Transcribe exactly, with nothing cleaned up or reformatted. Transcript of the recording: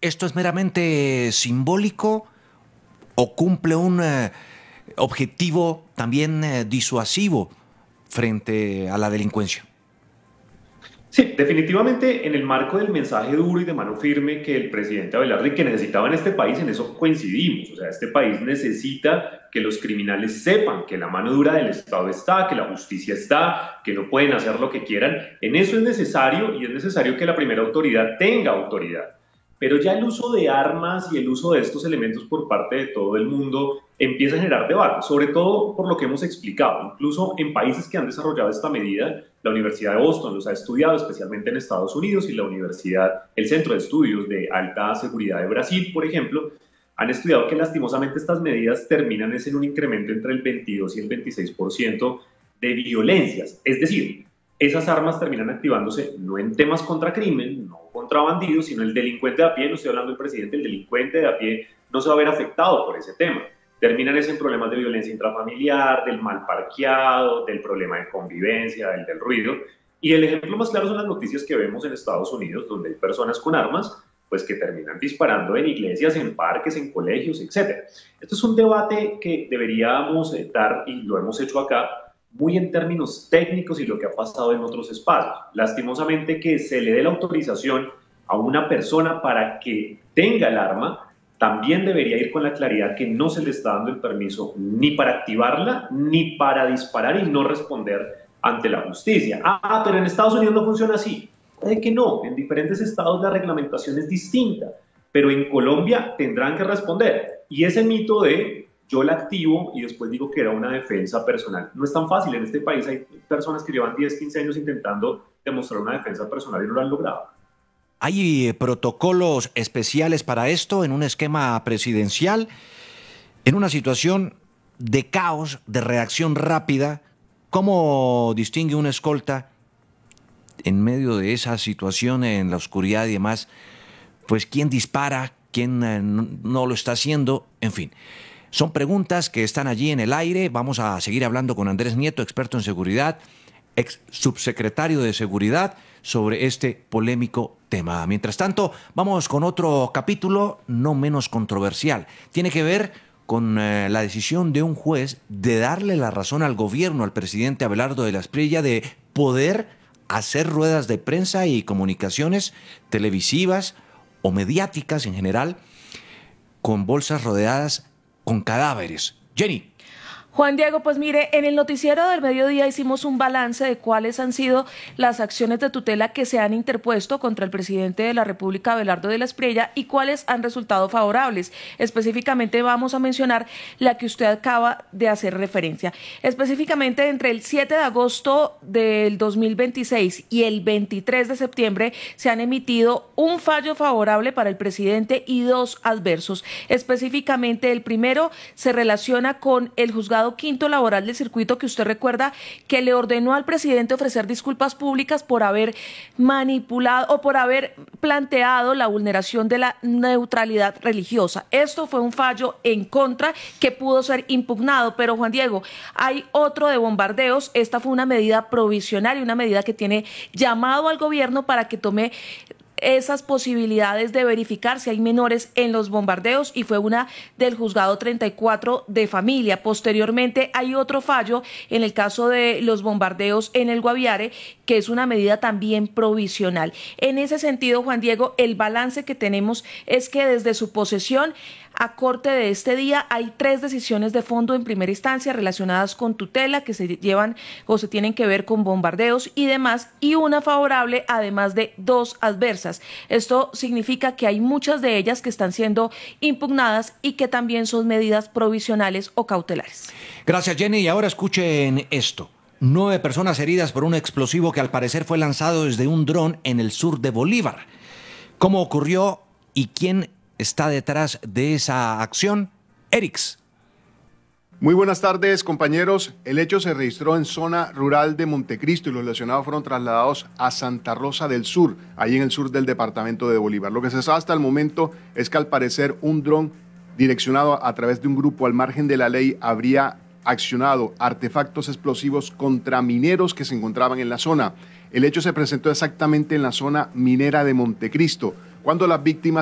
¿esto es meramente simbólico o cumple un eh, objetivo también eh, disuasivo frente a la delincuencia? Sí, definitivamente en el marco del mensaje duro y de mano firme que el presidente Abelardo y que necesitaba en este país, en eso coincidimos. O sea, este país necesita que los criminales sepan que la mano dura del Estado está, que la justicia está, que no pueden hacer lo que quieran. En eso es necesario y es necesario que la primera autoridad tenga autoridad. Pero ya el uso de armas y el uso de estos elementos por parte de todo el mundo empieza a generar debate, sobre todo por lo que hemos explicado. Incluso en países que han desarrollado esta medida, la Universidad de Boston los ha estudiado, especialmente en Estados Unidos, y la Universidad, el Centro de Estudios de Alta Seguridad de Brasil, por ejemplo, han estudiado que lastimosamente estas medidas terminan es en un incremento entre el veintidós y el veintiséis por ciento de violencias. Es decir, esas armas terminan activándose no en temas contra crimen, no contra bandidos, sino el delincuente de a pie, no estoy hablando del presidente, el delincuente de a pie no se va a ver afectado por ese tema. Terminan es en problemas de violencia intrafamiliar, del mal parqueado, del problema de convivencia, del, del ruido. Y el ejemplo más claro son las noticias que vemos en Estados Unidos, donde hay personas con armas, pues que terminan disparando en iglesias, en parques, en colegios, etcétera. Esto es un debate que deberíamos dar, y lo hemos hecho acá, muy en términos técnicos y lo que ha pasado en otros espacios. Lastimosamente que se le dé la autorización a una persona para que tenga el arma, también debería ir con la claridad que no se le está dando el permiso ni para activarla, ni para disparar y no responder ante la justicia. Ah, pero en Estados Unidos no funciona así. Puede que no, en diferentes estados la reglamentación es distinta, pero en Colombia tendrán que responder. Y ese mito de yo la activo y después digo que era una defensa personal, no es tan fácil. En este país hay personas que llevan diez, quince años intentando demostrar una defensa personal y no lo han logrado. ¿Hay eh, protocolos especiales para esto en un esquema presidencial? En una situación de caos, de reacción rápida, ¿cómo distingue un escolta en medio de esa situación, en la oscuridad y demás? Pues quién dispara, quién eh, no, no lo está haciendo, en fin. Son preguntas que están allí en el aire. Vamos a seguir hablando con Andrés Nieto, experto en seguridad, ex subsecretario de Seguridad, sobre este polémico tema. Mientras tanto, vamos con otro capítulo no menos controversial. Tiene que ver con eh, la decisión de un juez de darle la razón al gobierno, al presidente Abelardo de la Espriella, de poder hacer ruedas de prensa y comunicaciones televisivas o mediáticas en general con bolsas rodeadas con cadáveres. Jenny. Juan Diego, pues mire, en el noticiero del mediodía hicimos un balance de cuáles han sido las acciones de tutela que se han interpuesto contra el presidente de la República, Abelardo de la Espriella, y cuáles han resultado favorables. Específicamente vamos a mencionar la que usted acaba de hacer referencia. Específicamente entre el siete de agosto del dos mil veintiséis y el veintitrés de septiembre se han emitido un fallo favorable para el presidente y dos adversos. Específicamente el primero se relaciona con el juzgado quinto laboral del circuito, que usted recuerda que le ordenó al presidente ofrecer disculpas públicas por haber manipulado o por haber planteado la vulneración de la neutralidad religiosa. Esto fue un fallo en contra que pudo ser impugnado, pero Juan Diego, hay otro de bombardeos. Esta fue una medida provisional y una medida que tiene llamado al gobierno para que tome esas posibilidades de verificar si hay menores en los bombardeos, y fue una del juzgado treinta y cuatro de familia. Posteriormente hay otro fallo en el caso de los bombardeos en el Guaviare, que es una medida también provisional. En ese sentido, Juan Diego, el balance que tenemos es que desde su posesión a corte de este día hay tres decisiones de fondo en primera instancia relacionadas con tutela que se llevan o se tienen que ver con bombardeos y demás, y una favorable además de dos adversas. Esto significa que hay muchas de ellas que están siendo impugnadas y que también son medidas provisionales o cautelares. Gracias, Jenny. Y ahora escuchen esto. Nueve personas heridas por un explosivo que al parecer fue lanzado desde un dron en el sur de Bolívar. ¿Cómo ocurrió y quién está detrás de esa acción? Erix. Muy buenas tardes, compañeros. El hecho se registró en zona rural de Montecristo y los lesionados fueron trasladados a Santa Rosa del Sur, ahí en el sur del departamento de Bolívar. Lo que se sabe hasta el momento es que al parecer un dron direccionado a través de un grupo al margen de la ley habría accionado artefactos explosivos contra mineros que se encontraban en la zona. El hecho se presentó exactamente en la zona minera de Montecristo, cuando las víctimas